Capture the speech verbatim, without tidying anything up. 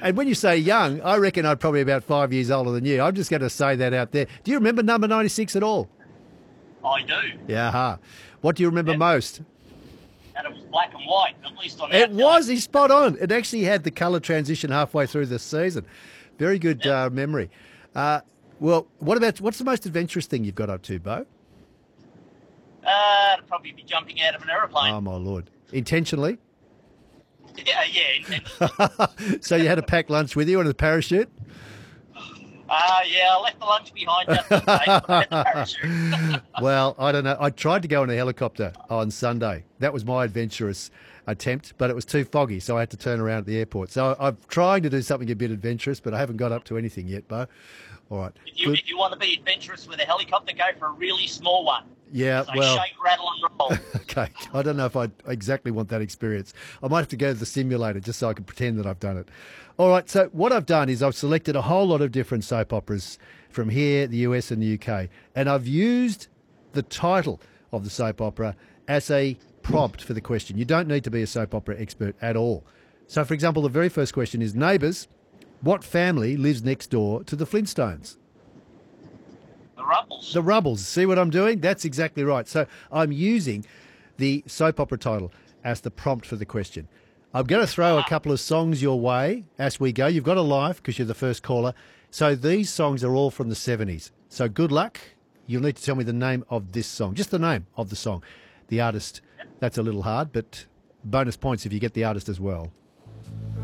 And when you say young, I reckon I'm probably about five years older than you. I'm just going to say that out there. Do you remember number ninety-six at all? I do. Yeah. huh. What do you remember Yep. most? And it was black and white, at least on It our day. was. He's spot on. It actually had the colour transition halfway through the season. Very good Yep. uh, memory. Uh, well, what about what's the most adventurous thing you've got up to, Bo? Uh, it'd probably be jumping out of an aeroplane. Oh my lord! Intentionally. yeah, yeah. intentionally. So you had a packed lunch with you and a parachute? Uh, yeah, I left the lunch behind just in case, but I had the parachute. Well, I don't know. I tried to go in a helicopter on Sunday. That was my adventurous attempt, but it was too foggy, so I had to turn around at the airport. So I'm trying to do something a bit adventurous, but I haven't got up to anything yet, Bo. All right. If you, Good. if you want to be adventurous with a helicopter, go for a really small one. Yeah, So well, shake, rattle, and roll. okay. I don't know if I exactly want that experience. I might have to go to the simulator just so I can pretend that I've done it. All right, so what I've done is I've selected a whole lot of different soap operas from here, the U S and the U K, and I've used the title of the soap opera as a prompt for the question. You don't need to be a soap opera expert at all. So, for example, the very first question is, Neighbours, what family lives next door to the Flintstones? The Rubbles. The Rubbles. See what I'm doing? That's exactly right. So I'm using the soap opera title as the prompt for the question. I'm going to throw a couple of songs your way as we go. You've got a live because you're the first caller. So these songs are all from the seventies. So good luck. You'll need to tell me the name of this song, just the name of the song. The artist, that's a little hard, but bonus points if you get the artist as well.